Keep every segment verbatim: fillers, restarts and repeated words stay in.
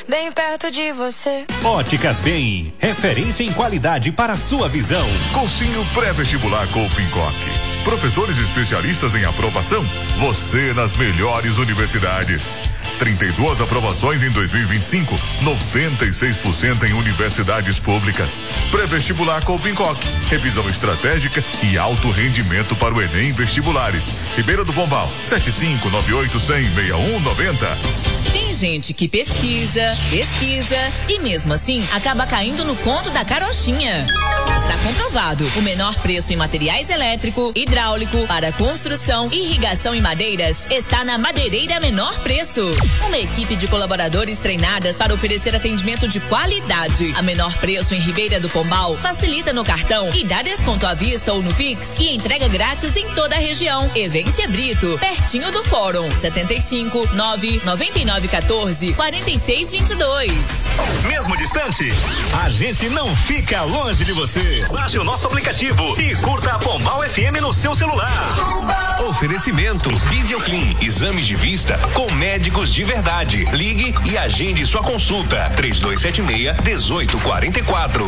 bem perto de você. Óticas Bem, referência em qualidade para a sua visão. Cursinho pré-vestibular Coupincoc. Professores especialistas em aprovação? Você nas melhores universidades. trinta e duas aprovações em dois mil e vinte e cinco, noventa e seis por cento em universidades públicas. Pré-vestibular Coupincoc, revisão estratégica e alto rendimento para o Enem Vestibulares. Ribeira do Pombal, sete cinco nove oito zero zero seis um nove zero. Tem gente que pesquisa, pesquisa e mesmo assim acaba caindo no conto da carochinha. Está comprovado, o menor preço em materiais elétrico, hidráulico, para construção, irrigação e madeiras está na Madeireira Menor Preço. Uma equipe de colaboradores treinada para oferecer atendimento de qualidade. A menor preço em Ribeira do Pombal facilita no cartão e dá desconto à vista ou no Pix e entrega grátis em toda a região. Evência Brito, pertinho do Fórum, setenta e cinco, nove noventa e nove quatorze, quarenta e seis vinte e dois. Mesmo distante, a gente não fica longe de você. Baixe o nosso aplicativo e curta a Pombal F M no seu celular. Pombal. Oferecimento Visioclean, exames de vista com médicos de verdade. Ligue e agende sua consulta. três dois sete seis, um oito quatro quatro.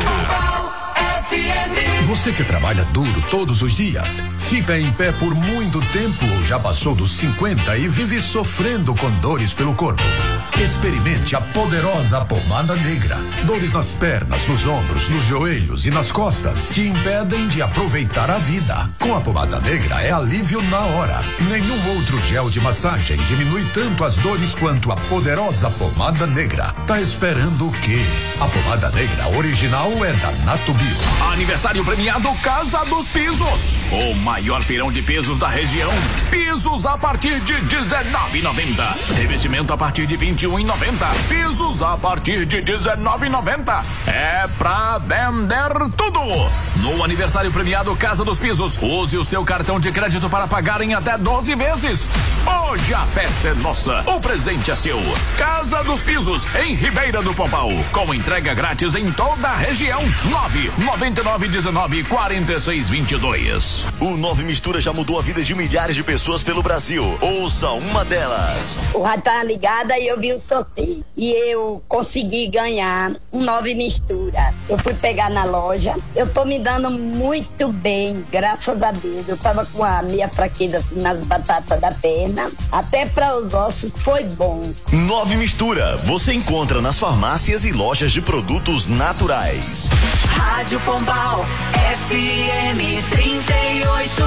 Você que trabalha duro todos os dias, fica em pé por muito tempo, já passou dos cinquenta e vive sofrendo com dores pelo corpo. Experimente a poderosa pomada negra. Dores nas pernas, nos ombros, nos joelhos e nas costas te impedem de aproveitar a vida. Com a pomada negra é alívio na hora. Nenhum outro gel de massagem diminui tanto as dores quanto a poderosa pomada negra. Tá esperando o quê? A pomada negra original é da Natubio. Aniversário premiado Casa dos Pisos. O maior feirão de pisos da região. Pisos a partir de dezenove e noventa. Revestimento a partir de vinte e um e noventa. Pisos a partir de dezenove e noventa. É pra vender tudo. No aniversário premiado Casa dos Pisos, use o seu cartão de crédito para pagar em até doze vezes. Hoje a festa é nossa. O presente é seu. Casa dos Pisos, em Ribeira do Pombal. Com entrega grátis em toda a região. nove noventa e nove dezenove quarenta e seis vinte e dois. O Nove Mistura já mudou a vida de milhares de pessoas pelo Brasil. Ouça uma delas. O rádio tá ligada e eu vi o sorteio. E eu consegui ganhar um Nove Mistura. Eu fui pegar na loja. Eu tô me dando muito bem, graças a Deus. Eu tava com a minha fraqueza assim nas batatas da perna. Até para os ossos foi bom. Nove Mistura. Você encontra nas farmácias e lojas de produtos naturais. Rádio Pombal, F M, trinta e oito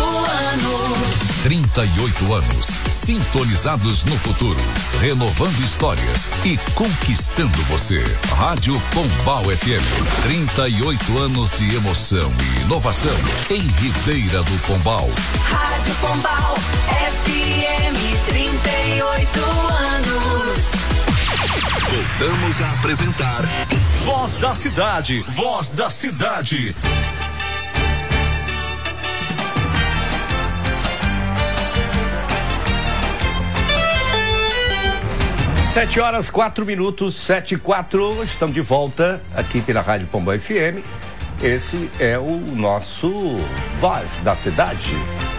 anos. trinta e oito anos, sintonizados no futuro, renovando histórias e conquistando você. Rádio Pombal F M, trinta e oito anos de emoção e inovação em Ribeira do Pombal. Rádio Pombal, F M, trinta e oito anos. Voltamos a apresentar Voz da Cidade, Voz da Cidade. Sete horas, quatro minutos, sete e quatro, estamos de volta aqui pela Rádio Pombal F M. Esse é o nosso Voz da Cidade.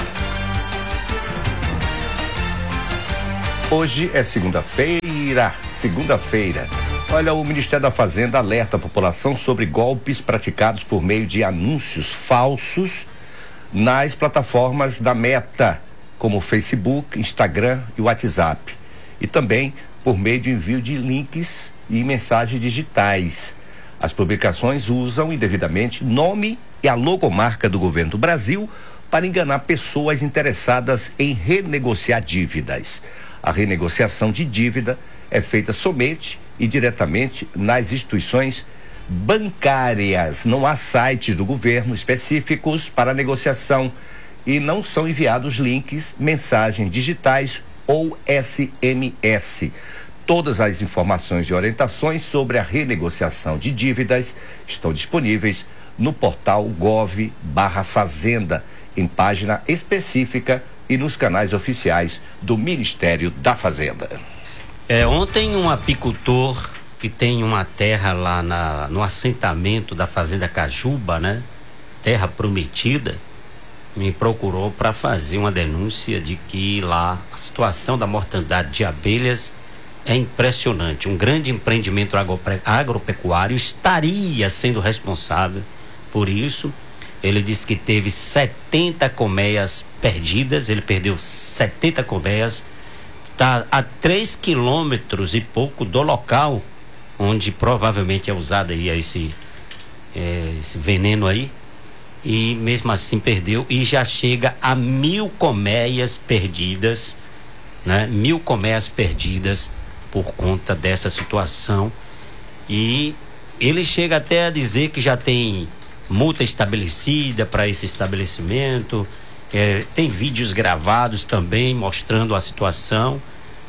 Hoje é segunda-feira, segunda-feira. Olha, o Ministério da Fazenda alerta a população sobre golpes praticados por meio de anúncios falsos nas plataformas da Meta, como o Facebook, Instagram e WhatsApp. E também por meio de envio de links e mensagens digitais. As publicações usam indevidamente nome e a logomarca do governo do Brasil para enganar pessoas interessadas em renegociar dívidas. A renegociação de dívida é feita somente e diretamente nas instituições bancárias. Não há sites do governo específicos para negociação e não são enviados links, mensagens digitais ou S M S. Todas as informações e orientações sobre a renegociação de dívidas estão disponíveis no portal gov barra fazenda, em página específica e nos canais oficiais do Ministério da Fazenda. É, ontem um apicultor que tem uma terra lá na, no assentamento da Fazenda Cajuba, né? Terra prometida, me procurou para fazer uma denúncia de que lá a situação da mortandade de abelhas é impressionante. Um grande empreendimento agropecuário estaria sendo responsável por isso. Ele disse que teve setenta colmeias perdidas, ele perdeu setenta colmeias, está a três quilômetros e pouco do local onde provavelmente é usado aí esse, é, esse veneno aí, e mesmo assim perdeu, e já chega a mil colmeias perdidas, né? Mil colmeias perdidas por conta dessa situação. E ele chega até a dizer que já tem multa estabelecida para esse estabelecimento, é, tem vídeos gravados também mostrando a situação,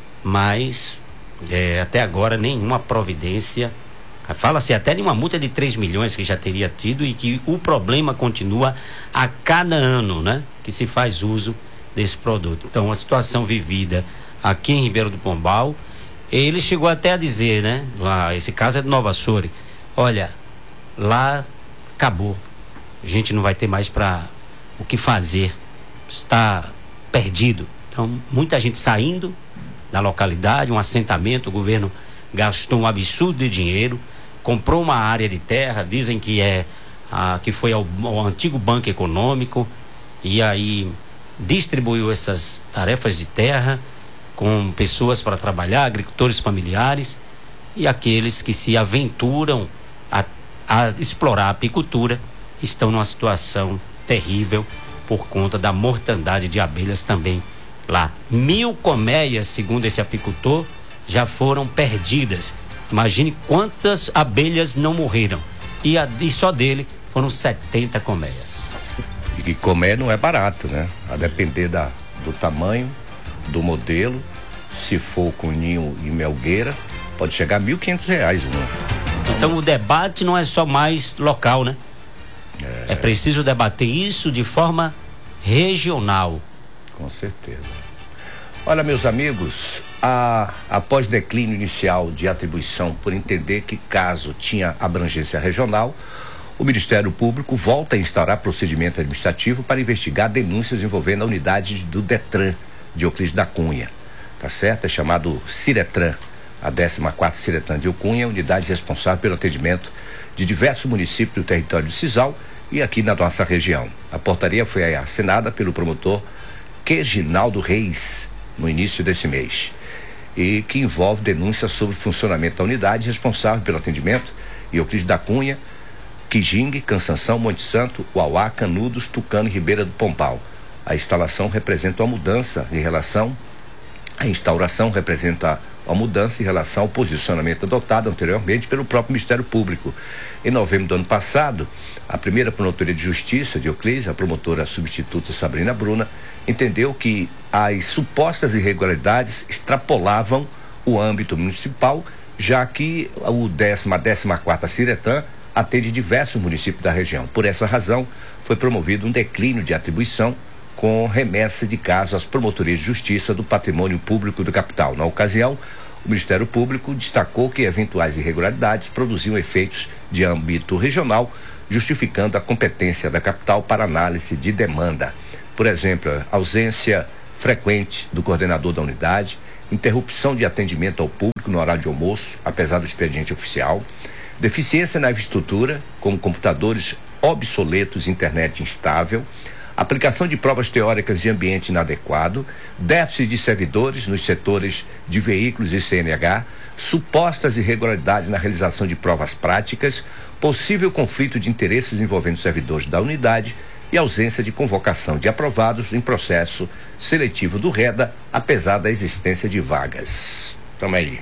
mas é, até agora nenhuma providência. Fala-se até de uma multa de três milhões que já teria tido, e que o problema continua a cada ano, né? Que se faz uso desse produto. Então, a situação vivida aqui em Ribeirão do Pombal, ele chegou até a dizer, né? Lá, esse caso é de Nova Açores. Olha, lá acabou. A gente não vai ter mais para o que fazer. Está perdido. Então, muita gente saindo da localidade, um assentamento, o governo gastou um absurdo de dinheiro, comprou uma área de terra, dizem que é a, que foi ao, ao antigo Banco Econômico, e aí distribuiu essas tarefas de terra com pessoas para trabalhar, agricultores familiares e aqueles que se aventuram a, a explorar a apicultura estão numa situação terrível por conta da mortandade de abelhas também lá. Mil colmeias, segundo esse apicultor, já foram perdidas. Imagine quantas abelhas não morreram. E, a, e só dele foram setenta colmeias. E colmeia não é barato, né? A depender da, do tamanho, do modelo, se for com ninho e melgueira, pode chegar a mil e quinhentos reais uma. Então o debate não é só mais local, né? É, é preciso debater isso de forma regional. Com certeza. Olha, meus amigos, a, após declínio inicial de atribuição por entender que caso tinha abrangência regional, o Ministério Público volta a instaurar procedimento administrativo para investigar denúncias envolvendo a unidade do Detran de Euclides da Cunha. Tá certo? É chamado Ciretran, a décima quarta Ciretran de Cunha, unidade responsável pelo atendimento de diversos municípios do território do Cisal e aqui na nossa região. A portaria foi assinada pelo promotor Queginaldo Reis no início desse mês, e que envolve denúncias sobre o funcionamento da unidade responsável pelo atendimento em Euclides da Cunha, Quijingue, Cansanção, Monte Santo, Uauá, Canudos, Tucano e Ribeira do Pombal. A instalação representa uma mudança em relação a instauração representa uma mudança em relação ao posicionamento adotado anteriormente pelo próprio Ministério Público. Em novembro do ano passado, a primeira Promotoria de Justiça de Euclides, a promotora substituta Sabrina Bruna, entendeu que as supostas irregularidades extrapolavam o âmbito municipal, já que o décima, a décima quarta Ciretran atende diversos municípios da região. Por essa razão, foi promovido um declínio de atribuição com remessa de caso às promotorias de justiça do patrimônio público do capital. Na ocasião, o Ministério Público destacou que eventuais irregularidades produziam efeitos de âmbito regional, justificando a competência da capital para análise de demanda. Por exemplo, ausência frequente do coordenador da unidade, interrupção de atendimento ao público no horário de almoço, apesar do expediente oficial, deficiência na infraestrutura, como computadores obsoletos e internet instável, aplicação de provas teóricas de ambiente inadequado, déficit de servidores nos setores de veículos e C N H, supostas irregularidades na realização de provas práticas, possível conflito de interesses envolvendo servidores da unidade e ausência de convocação de aprovados em processo seletivo do REDA, apesar da existência de vagas. Tamo aí.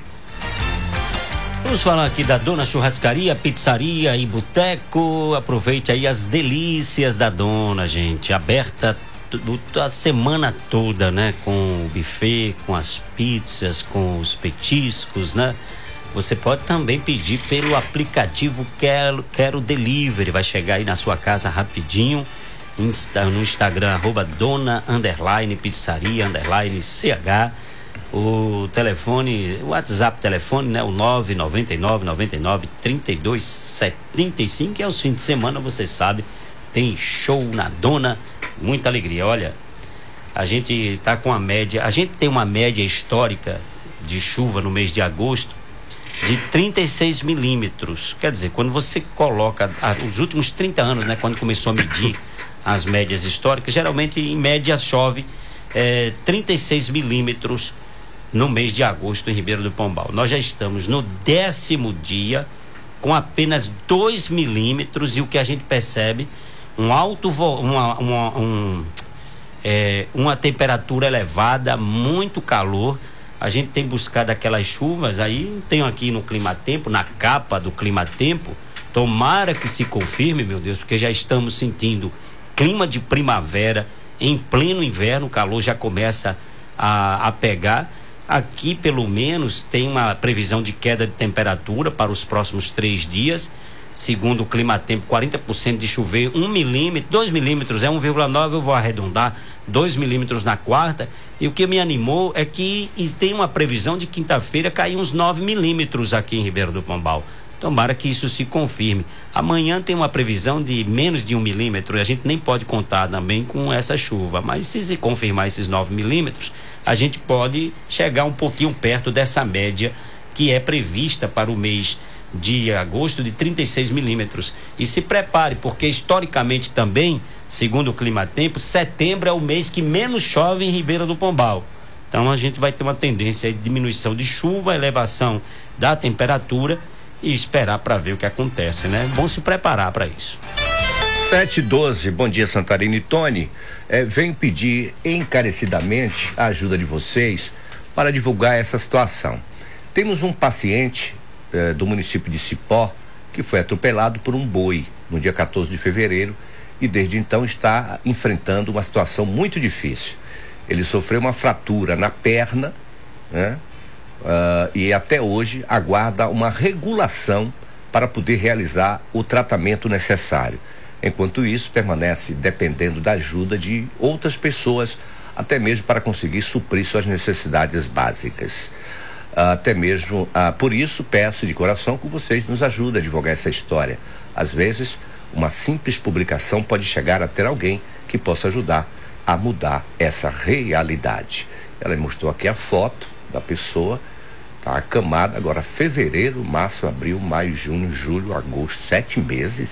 Vamos falar aqui da Dona Churrascaria, Pizzaria e Boteco. Aproveite aí as delícias da Dona, gente. Aberta a semana toda, né? Com o buffet, com as pizzas, com os petiscos, né? Você pode também pedir pelo aplicativo Quero, Quero Delivery. Vai chegar aí na sua casa rapidinho. Insta, no Instagram, arroba Dona Underline Pizzaria Underline C H. O telefone, o WhatsApp telefone, né? O nove nove nove nove nove trinta e dois setenta e cinco. É o fim de semana, você sabe, tem show na Dona, muita alegria. Olha, a gente tá com a média, a gente tem uma média histórica de chuva no mês de agosto de trinta e seis milímetros. Quer dizer, quando você coloca ah, os últimos trinta anos, né, quando começou a medir as médias históricas, geralmente em média chove é, trinta e seis milímetros no mês de agosto em Ribeira do Pombal. Nós já estamos no décimo dia com apenas dois milímetros e o que a gente percebe, um alto vo, uma, uma, um, é, uma temperatura elevada, muito calor. A gente tem buscado aquelas chuvas, aí tem aqui no Climatempo, na capa do Climatempo, tomara que se confirme, meu Deus, porque já estamos sentindo clima de primavera, em pleno inverno, o calor já começa a, a pegar. Aqui, pelo menos, tem uma previsão de queda de temperatura para os próximos três dias, segundo o Climatempo, quarenta por cento de chover, um milímetro, dois milímetros, é um vírgula nove, eu vou arredondar, dois milímetros na quarta, e o que me animou é que tem uma previsão de quinta-feira cair uns nove milímetros aqui em Ribeira do Pombal. Tomara que isso se confirme. Amanhã tem uma previsão de menos de um milímetro, e a gente nem pode contar também com essa chuva, mas se se confirmar esses nove milímetros, a gente pode chegar um pouquinho perto dessa média que é prevista para o mês de agosto de trinta e seis milímetros. E se prepare, porque historicamente também, segundo o Climatempo, setembro é o mês que menos chove em Ribeira do Pombal. Então a gente vai ter uma tendência de diminuição de chuva, elevação da temperatura e esperar para ver o que acontece, né? Bom se preparar para isso. sete e doze, bom dia Santarém e Tony. É, venho pedir encarecidamente a ajuda de vocês para divulgar essa situação. Temos um paciente eh, do município de Cipó que foi atropelado por um boi no dia quatorze de fevereiro e desde então está enfrentando uma situação muito difícil. Ele sofreu uma fratura na perna, né? Uh, e até hoje aguarda uma regulação para poder realizar o tratamento necessário. Enquanto isso, permanece dependendo da ajuda de outras pessoas, até mesmo para conseguir suprir suas necessidades básicas. Uh, até mesmo, uh, por isso, peço de coração que vocês nos ajudem a divulgar essa história. Às vezes, uma simples publicação pode chegar a ter alguém que possa ajudar a mudar essa realidade. Ela mostrou aqui a foto da pessoa, tá acamada, agora fevereiro, março, abril, maio, junho, julho, agosto, sete meses.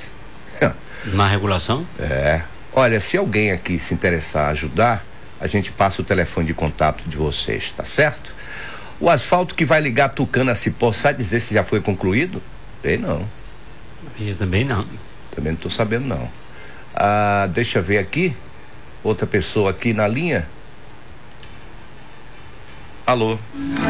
Na regulação? É. Olha, se alguém aqui se interessar a ajudar, a gente passa o telefone de contato de vocês, tá certo? O asfalto que vai ligar Tucano a Cipó, sabe dizer se já foi concluído? Sei não. Eu também não. Também não tô sabendo não. Ah, deixa eu ver aqui. Outra pessoa aqui na linha. Alô.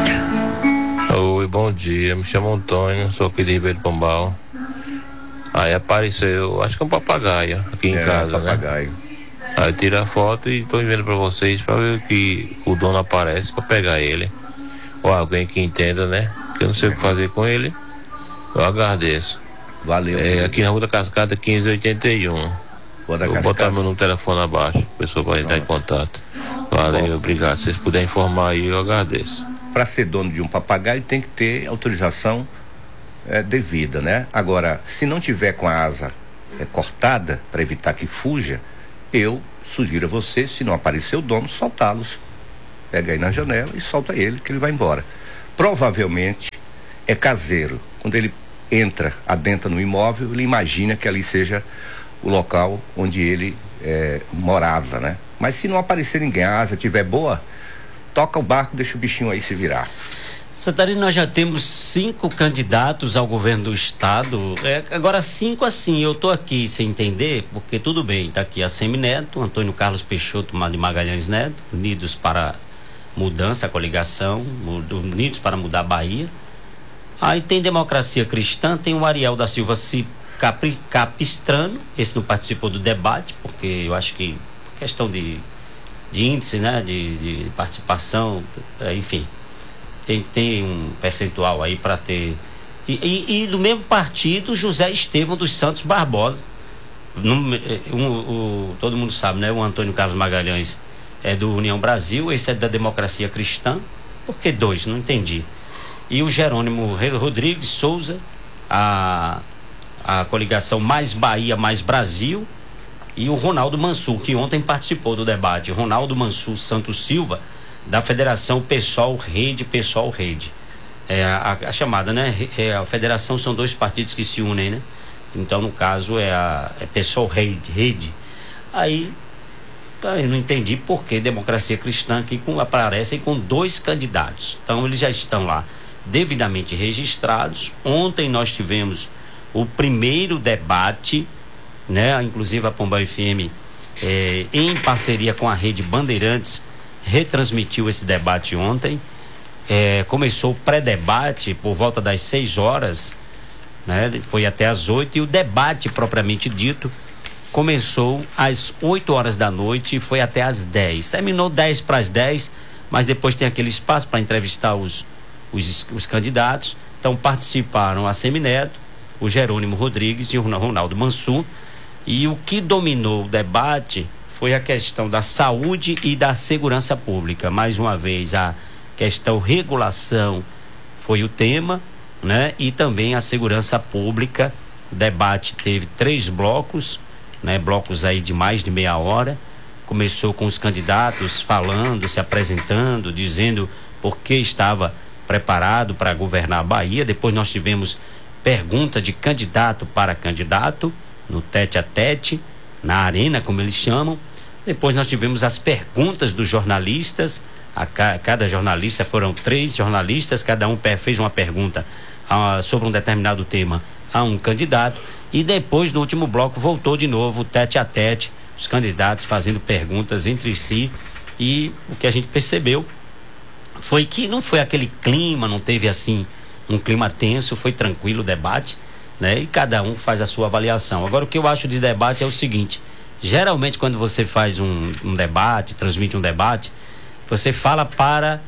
Oi, bom dia, me chamo Antônio, sou aqui de Ribeira do Pombal. Aí apareceu, acho que é um papagaio aqui em é, casa, papagaio. né? Aí eu tiro a foto e tô enviando pra vocês pra ver que o dono aparece pra pegar ele. Ou alguém que entenda, né? Que eu não sei o que fazer com ele. Eu agradeço. Valeu. É, aqui na Rua da Cascata quinze oitenta e um. Vou botar meu telefone abaixo, a pessoa vai entrar em contato. Valeu, bom, obrigado. Se vocês puderem informar aí, eu agradeço. Para ser dono de um papagaio tem que ter autorização é, devida, né? Agora, se não tiver com a asa é, cortada para evitar que fuja, eu sugiro a você, se não aparecer o dono, soltá-los. Pega aí na janela e solta ele, que ele vai embora. Provavelmente é caseiro. Quando ele entra, adentra no imóvel, ele imagina que ali seja o local onde ele é, morava, né? Mas se não aparecer ninguém, a asa estiver boa, toca o barco, deixa o bichinho aí se virar. Santarém, nós já temos cinco candidatos ao governo do estado. É, agora cinco assim, eu tô aqui sem entender, porque tudo bem, tá aqui a Semineto, Antônio Carlos Peixoto de Magalhães Neto, Unidos para Mudança, a coligação, Unidos para Mudar a Bahia. Aí tem Democracia Cristã, tem o Ariel da Silva Capri, Capistrano, esse não participou do debate, porque eu acho que questão de, de índice, né, de, de participação, é, enfim, tem, tem um percentual aí para ter. E, e, e do mesmo partido, José Estevão dos Santos Barbosa. No, um, o, todo mundo sabe, né? O Antônio Carlos Magalhães é do União Brasil, esse é da Democracia Cristã. Por que dois? Não entendi. E o Jerônimo Rodrigues Souza, a, a coligação Mais Bahia, Mais Brasil, e o Ronaldo Mansur, que ontem participou do debate. Ronaldo Mansur Santos Silva da Federação Pessoal Rede, Pessoal Rede. É a, a chamada, né? É, a federação são dois partidos que se unem, né? Então, no caso, é a é Pessoal Rede, Rede. Aí, eu não entendi por que Democracia Cristã aqui com, aparecem com dois candidatos. Então, eles já estão lá devidamente registrados. Ontem nós tivemos o primeiro debate, né? Inclusive a Pombal F M, é, em parceria com a Rede Bandeirantes, retransmitiu esse debate ontem. É, começou o pré-debate por volta das seis horas, né? Foi até às oito, e o debate propriamente dito começou às oito horas da noite e foi até às dez. Terminou dez para as dez, mas depois tem aquele espaço para entrevistar os, os, os candidatos. Então participaram a Semineto, o Jerônimo Rodrigues e o Ronaldo Mansur. E o que dominou o debate foi a questão da saúde e da segurança pública. Mais uma vez, a questão regulação foi o tema, né? E também a segurança pública. O debate teve três blocos, né? Blocos aí de mais de meia hora. Começou com os candidatos falando, se apresentando, dizendo por que estava preparado para governar a Bahia. Depois nós tivemos pergunta de candidato para candidato, no tete a tete, na arena, como eles chamam. Depois nós tivemos as perguntas dos jornalistas. A ca, cada jornalista, foram três jornalistas, cada um fez uma pergunta ah, sobre um determinado tema a um candidato. E depois, no último bloco, voltou de novo tete a tete, os candidatos fazendo perguntas entre si. E o que a gente percebeu foi que não foi aquele clima, não teve assim um clima tenso, foi tranquilo o debate, né? E cada um faz a sua avaliação. Agora, o que eu acho de debate é o seguinte: geralmente quando você faz um, um debate, transmite um debate, você fala para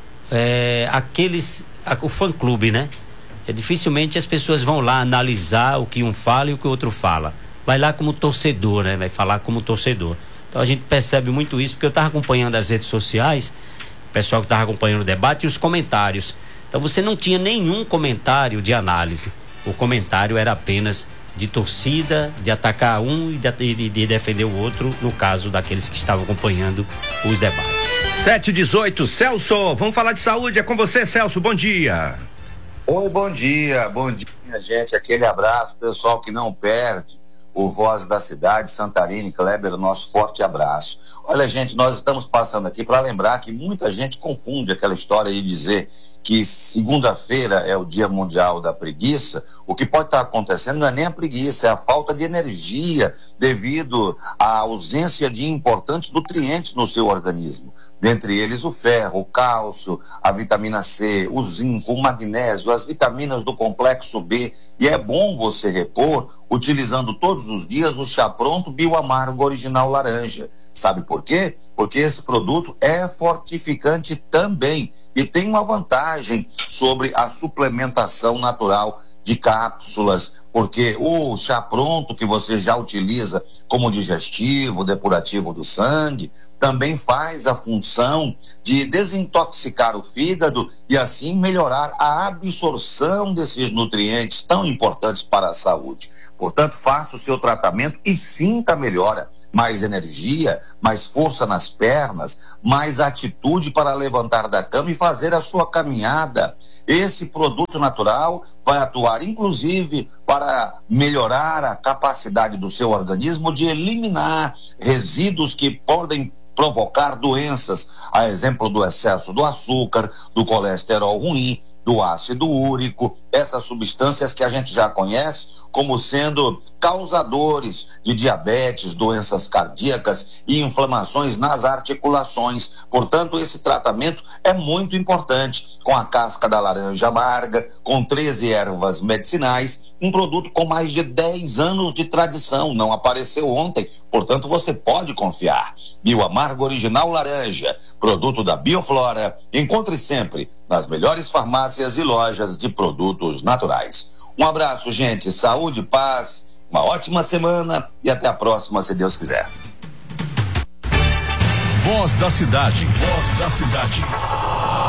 é, aqueles, a, o fã-clube, né? É, dificilmente as pessoas vão lá analisar o que um fala e o que o outro fala. Vai lá como torcedor, né? Vai falar como torcedor. Então a gente percebe muito isso, porque eu estava acompanhando as redes sociais, o pessoal que estava acompanhando o debate e os comentários. Então você não tinha nenhum comentário de análise. O comentário era apenas de torcida, de atacar um e de, de, de defender o outro, no caso daqueles que estavam acompanhando os debates. sete e dezoito, Celso, vamos falar de saúde, é com você, Celso, bom dia. Oi, bom dia, bom dia, minha gente, aquele abraço, pessoal que não perde o Voz da Cidade, Santarine, Kleber, nosso forte abraço. Olha, gente, nós estamos passando aqui para lembrar que muita gente confunde aquela história de dizer que segunda-feira é o Dia Mundial da Preguiça. O que pode estar acontecendo não é nem a preguiça, é a falta de energia devido à ausência de importantes nutrientes no seu organismo. Dentre eles o ferro, o cálcio, a vitamina C, o zinco, o magnésio, as vitaminas do complexo B. E é bom você repor utilizando todos os dias o chá pronto Bioamargo Original Laranja. Sabe por quê? Porque esse produto é fortificante também e tem uma vantagem sobre a suplementação natural de cápsulas, porque o chá pronto que você já utiliza como digestivo, depurativo do sangue, também faz a função de desintoxicar o fígado e assim melhorar a absorção desses nutrientes tão importantes para a saúde. Portanto, faça o seu tratamento e sinta a melhora. Mais energia, mais força nas pernas, mais atitude para levantar da cama e fazer a sua caminhada. Esse produto natural vai atuar, inclusive, para melhorar a capacidade do seu organismo de eliminar resíduos que podem provocar doenças, a exemplo do excesso do açúcar, do colesterol ruim, do ácido úrico, essas substâncias que a gente já conhece como sendo causadores de diabetes, doenças cardíacas e inflamações nas articulações. Portanto, esse tratamento é muito importante. Com a casca da laranja amarga, com treze ervas medicinais, um produto com mais de dez anos de tradição, não apareceu ontem, portanto você pode confiar. Bioamargo Original Laranja, produto da Bioflora, encontre sempre nas melhores farmácias e lojas de produtos naturais. Um abraço, gente, saúde, paz, uma ótima semana e até a próxima, se Deus quiser. Voz da Cidade, Voz da Cidade. A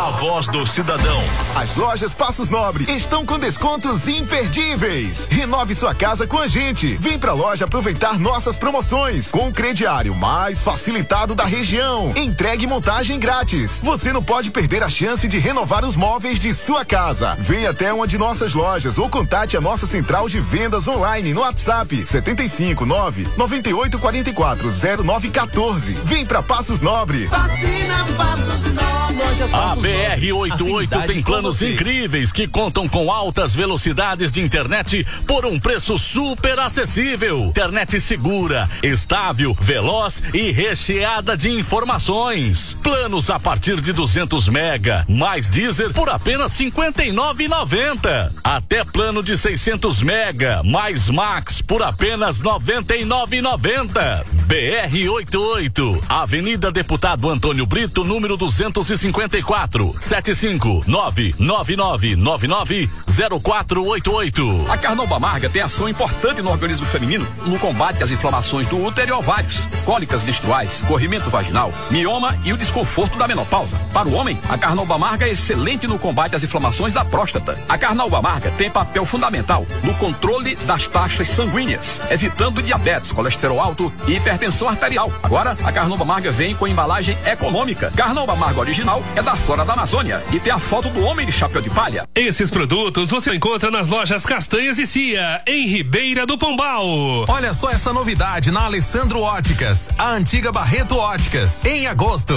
A voz do cidadão. As lojas Passos Nobre estão com descontos imperdíveis. Renove sua casa com a gente. Vem pra loja aproveitar nossas promoções com o crediário mais facilitado da região. Entregue e montagem grátis. Você não pode perder a chance de renovar os móveis de sua casa. Venha até uma de nossas lojas ou contate a nossa central de vendas online no WhatsApp setenta e cinco nove noventa e oito quarenta e quatro zero nove quatorze. Vem pra Passos Nobre. Vacina Passos Nobre. A B R oitenta e oito tem planos incríveis que contam com altas velocidades de internet por um preço super acessível. Internet segura, estável, veloz e recheada de informações. Planos a partir de duzentos mega, mais Deezer por apenas cinquenta e nove reais e noventa centavos. Até plano de seiscentos mega, mais Max por apenas noventa e nove reais e noventa centavos. B R oitenta e oito, Avenida Deputado Antônio Brito, número duzentos e cinquenta e quatro, sete cinco nove nove nove nove nove zero quatro oito oito. A Carnauba Amarga tem ação importante no organismo feminino no combate às inflamações do útero e ovários, cólicas menstruais, corrimento vaginal, mioma e o desconforto da menopausa. Para o homem, a Carnauba Amarga é excelente no combate às inflamações da próstata. A Carnauba Amarga tem papel fundamental no controle das taxas sanguíneas, evitando diabetes, colesterol alto e hipertensão arterial. Agora, a Carnauba Amarga vem com embalagem econômica. Carnauba Amarga original é da Flora da Amazônia e tem a foto do homem de chapéu de palha. Esses produtos você encontra nas lojas Castanhas e Cia, em Ribeira do Pombal. Olha só essa novidade na Alessandro Óticas, a antiga Barreto Óticas. Em agosto,